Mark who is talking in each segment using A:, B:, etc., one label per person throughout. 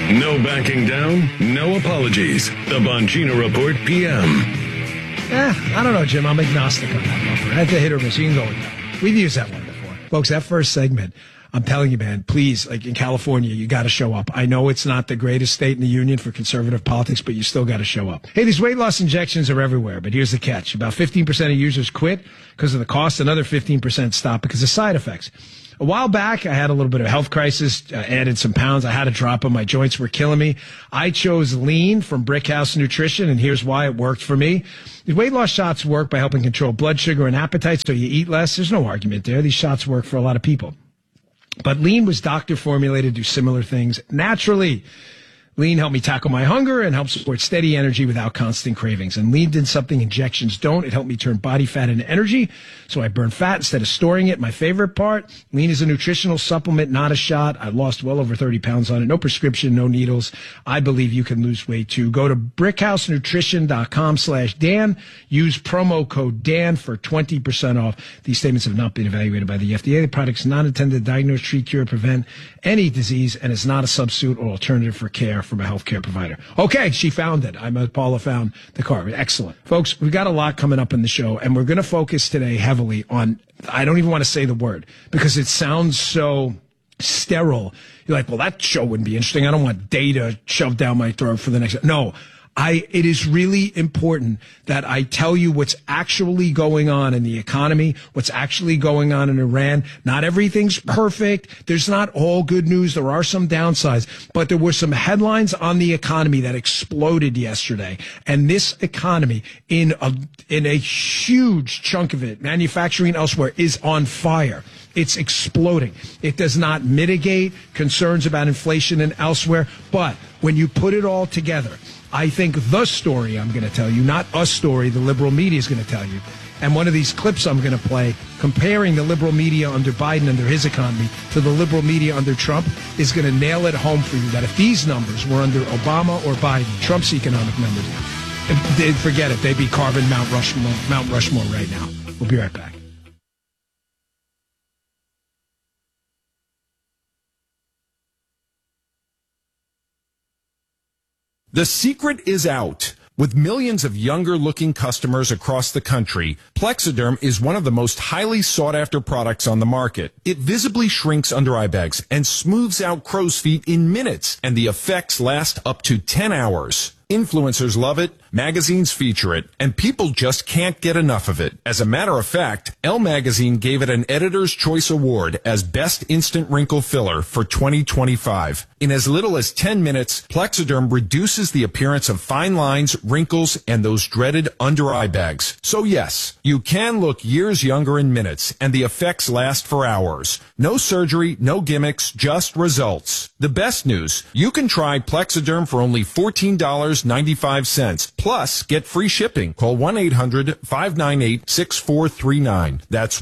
A: No backing down, no apologies. The Bongino Report PM.
B: I don't know, Jim. I'm agnostic on that bumper. At the hit or miss, you can go with that. We've used that one before. Folks, that first segment, I'm telling you, man, please, like in California, you got to show up. I know it's not the greatest state in the union for conservative politics, but you still got to show up. Hey, these weight loss injections are everywhere, but here's the catch. About 15% of users quit because of the cost. Another 15% stop because of side effects. A while back, I had a little bit of a health crisis, added some pounds. I had to drop them. My joints were killing me. I chose Lean from Brickhouse Nutrition, and here's why it worked for me. These weight loss shots work by helping control blood sugar and appetite, so you eat less. There's no argument there. These shots work for a lot of people. But Lean was doctor formulated to do similar things naturally. Lean helped me tackle my hunger and help support steady energy without constant cravings. And Lean did something injections don't. It helped me turn body fat into energy, so I burn fat instead of storing it. My favorite part, Lean is a nutritional supplement, not a shot. I lost well over 30 pounds on it. No prescription, no needles. I believe you can lose weight too. Go to brickhousenutrition.com/Dan. Use promo code Dan for 20% off. These statements have not been evaluated by the FDA. The product is not intended to diagnose, treat, cure, prevent any disease, and is not a substitute or alternative for care from a healthcare provider. Okay, she found it. Paula found the car. Excellent. Folks, we've got a lot coming up in the show, and we're going to focus today heavily on, I don't even want to say the word, because it sounds so sterile. You're like, well, that show wouldn't be interesting. I don't want data shoved down my throat for the next. No. It is really important that I tell you what's actually going on in the economy, what's actually going on in Iran. Not everything's perfect. There's not all good news. There are some downsides, but there were some headlines on the economy that exploded yesterday. And this economy, in a huge chunk of it, manufacturing elsewhere, is on fire. It's exploding. It does not mitigate concerns about inflation and elsewhere. But when you put it all together, I think the story I'm going to tell you, not a story the liberal media is going to tell you, and one of these clips I'm going to play comparing the liberal media under Biden, under his economy, to the liberal media under Trump, is going to nail it home for you that if these numbers were under Obama or Biden, Trump's economic numbers, forget it. They'd be carving Mount Rushmore right now. We'll be right back.
C: The secret is out. With millions of younger-looking customers across the country, Plexiderm is one of the most highly sought-after products on the market. It visibly shrinks under eye bags and smooths out crow's feet in minutes, and the effects last up to 10 hours. Influencers love it, magazines feature it, and people just can't get enough of it. As a matter of fact, Elle Magazine gave it an Editor's Choice Award as Best Instant Wrinkle Filler for 2025. In as little as 10 minutes, Plexiderm reduces the appearance of fine lines, wrinkles, and those dreaded under-eye bags. So yes, you can look years younger in minutes, and the effects last for hours. No surgery, no gimmicks, just results. The best news, you can try Plexiderm for only $14.95. Plus, get free shipping. Call 1-800-598-6439. That's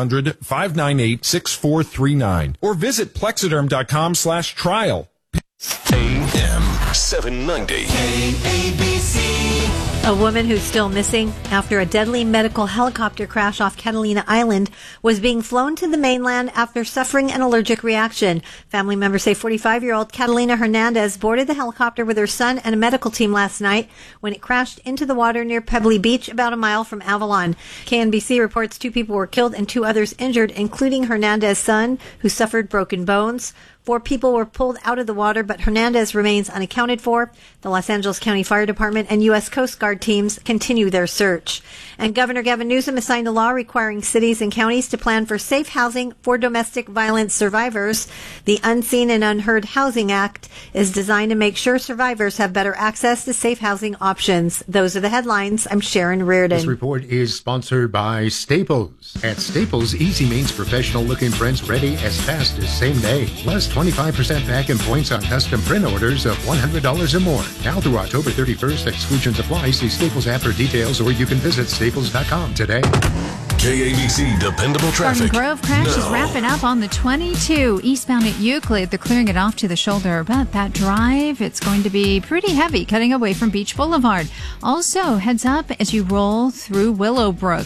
C: 1-800-598-6439. Or visit Plexiderm.com/trial.
A: AM 790.
D: KABC. A woman who's still missing after a deadly medical helicopter crash off Catalina Island was being flown to the mainland after suffering an allergic reaction. Family members say 45-year-old Catalina Hernandez boarded the helicopter with her son and a medical team last night when it crashed into the water near Pebbly Beach, about a mile from Avalon. KNBC reports 2 people were killed and 2 others injured, including Hernandez's son, who suffered broken bones. 4 people were pulled out of the water, but Hernandez remains unaccounted for. The Los Angeles County Fire Department and U.S. Coast Guard teams continue their search. And Governor Gavin Newsom has signed a law requiring cities and counties to plan for safe housing for domestic violence survivors. The Unseen and Unheard Housing Act is designed to make sure survivors have better access to safe housing options. Those are the headlines. I'm Sharon Reardon.
E: This report is sponsored by Staples. At Staples, easy means professional-looking prints ready as fast as same day. Plus 25% back in points on custom print orders of $100 or more. Now through October 31st, exclusions apply. See Staples app for details, or you can visit staples.com today.
A: KABC Dependable Traffic.
F: Garden Grove crash is wrapping up on the 22 eastbound at Euclid. They're clearing it off to the shoulder, but that drive, it's going to be pretty heavy cutting away from Beach Boulevard. Also, heads up as you roll through Willowbrook.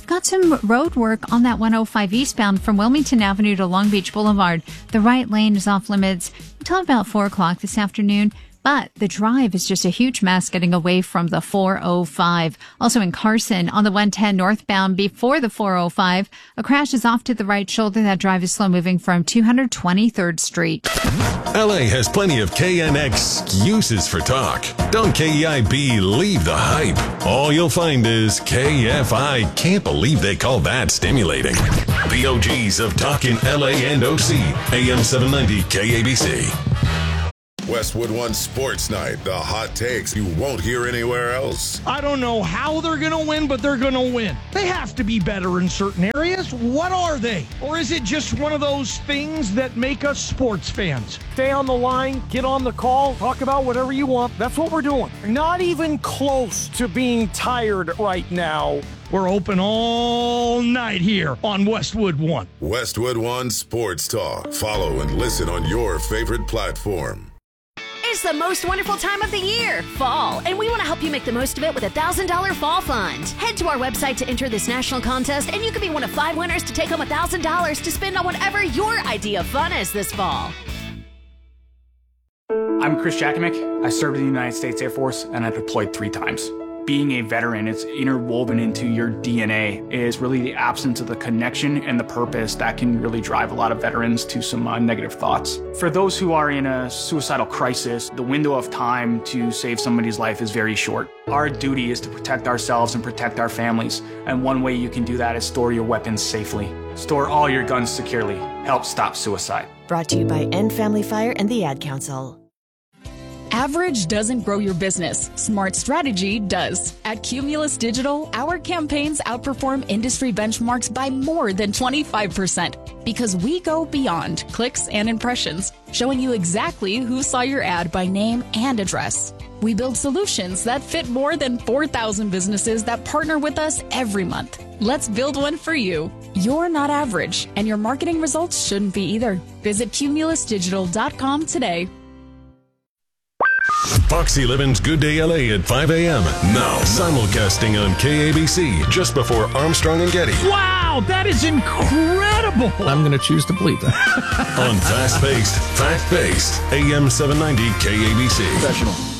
F: We've got some road work on that 105 eastbound from Wilmington Avenue to Long Beach Boulevard. The right lane is off limits until about 4 o'clock this afternoon. But the drive is just a huge mess getting away from the 405. Also in Carson, on the 110 northbound before the 405, a crash is off to the right shoulder. That drive is slow moving from 223rd Street.
A: LA has plenty of KN excuses for talk. Don't KEIB leave the hype. All you'll find is KFI can't believe they call that stimulating. The OGs of talking LA and OC, AM 790 KABC.
G: Westwood One Sports Night, the hot takes you won't hear anywhere else.
H: I don't know how they're going to win, but they're going to win. They have to be better in certain areas. What are they? Or is it just one of those things that make us sports fans? Stay on the line, get on the call, talk about whatever you want. That's what we're doing. Not even close to being tired right now. We're open all night here on Westwood One.
G: Westwood One Sports Talk. Follow and listen on your favorite platform.
I: It's the most wonderful time of the year, fall, and we want to help you make the most of it with a $1,000 fall fund. Head to our website to enter this national contest, and you could be one of 5 winners to take home $1,000 to spend on whatever your idea of fun is this fall.
J: I'm Chris Jakimick. I served in the United States Air Force, and I deployed 3 times. Being a veteran, it's interwoven into your DNA. It is really the absence of the connection and the purpose that can really drive a lot of veterans to some negative thoughts. For those who are in a suicidal crisis, the window of time to save somebody's life is very short. Our duty is to protect ourselves and protect our families, and one way you can do that is store your weapons safely. Store all your guns securely. Help stop suicide.
K: Brought to you by End Family Fire and the Ad Council.
L: Average doesn't grow your business. Smart strategy does. At Cumulus Digital, our campaigns outperform industry benchmarks by more than 25% because we go beyond clicks and impressions, showing you exactly who saw your ad by name and address. We build solutions that fit more than 4,000 businesses that partner with us every month. Let's build one for you. You're not average, and your marketing results shouldn't be either. Visit cumulusdigital.com today.
A: Foxy Levin's Good Day LA at 5 a.m. Now, simulcasting on KABC just before Armstrong and Getty.
H: Wow, that is incredible.
M: I'm going to choose to believe that.
A: On fast-paced, fact-based, AM 790 KABC.
M: Professional.